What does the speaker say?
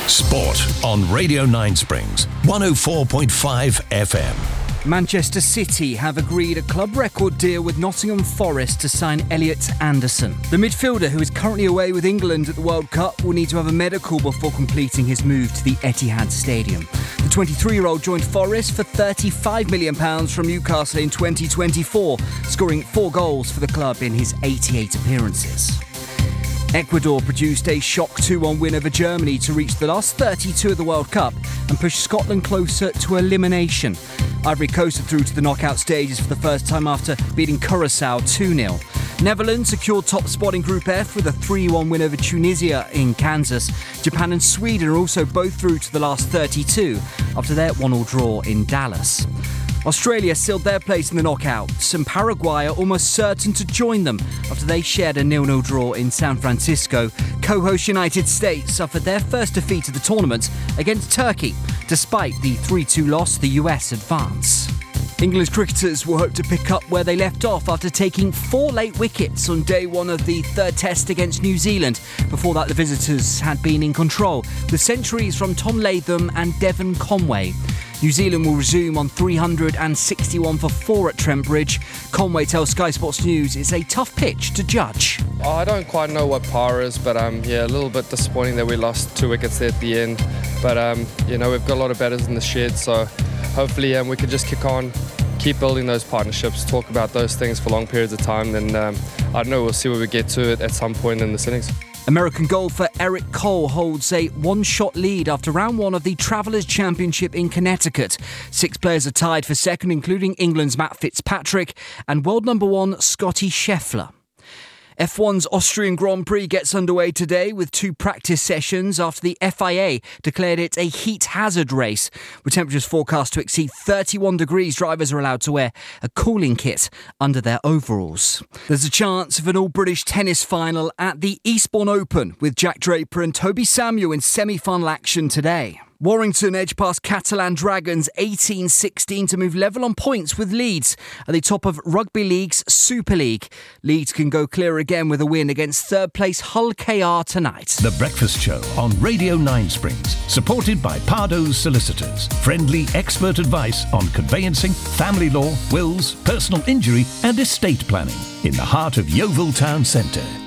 Sport on Radio 9 Springs, 104.5 FM. Manchester City have agreed a club record deal with Nottingham Forest to sign Elliot Anderson. The midfielder, who is currently away with England at the World Cup, will need to have a medical before completing his move to the Etihad Stadium. The 23-year-old joined Forest for £35 million from Newcastle in 2024, scoring 4 goals for the club in his 88 appearances. Ecuador produced a shock 2-1 win over Germany to reach the last 32 of the World Cup and push Scotland closer to elimination. Ivory Coast are through to the knockout stages for the first time after beating Curaçao 2-0. Netherlands secured top spot in Group F with a 3-1 win over Tunisia in Kansas. Japan and Sweden are also both through to the last 32 after their 1-1 draw in Dallas. Australia sealed their place in the knockouts, and Paraguay are almost certain to join them after they shared a 0-0 draw in San Francisco. Co-host United States suffered their first defeat of the tournament against Turkey. Despite the 3-2 loss, the US advance. England's cricketers will hope to pick up where they left off after taking 4 late wickets on day 1 of the third test against New Zealand. Before that, the visitors had been in control, with centuries from Tom Latham and Devon Conway. New Zealand will resume on 361 for 4 at Trent Bridge. Conway tells Sky Sports News it's a tough pitch to judge. I don't quite know what par is, but a little bit disappointing that we lost 2 wickets there at the end. But we've got a lot of batters in the shed, so hopefully we can just kick on, keep building those partnerships, talk about those things for long periods of time. Then I don't know, we'll see where we get to it at some point in this innings. American golfer Eric Cole holds a 1-shot lead after round 1 of the Travellers' Championship in Connecticut. 6 players are tied for second, including England's Matt Fitzpatrick and world number 1 Scottie Scheffler. F1's Austrian Grand Prix gets underway today with 2 practice sessions after the FIA declared it a heat hazard race. With temperatures forecast to exceed 31 degrees, drivers are allowed to wear a cooling kit under their overalls. There's a chance of an all-British tennis final at the Eastbourne Open, with Jack Draper and Toby Samuel in semi-final action today. Warrington edge past Catalan Dragons 18-16 to move level on points with Leeds at the top of Rugby League's Super League. Leeds can go clear again with a win against third-place Hull KR tonight. The Breakfast Show on Radio 9 Springs, supported by Pardo's Solicitors. Friendly expert advice on conveyancing, family law, wills, personal injury and estate planning in the heart of Yeovil Town Centre.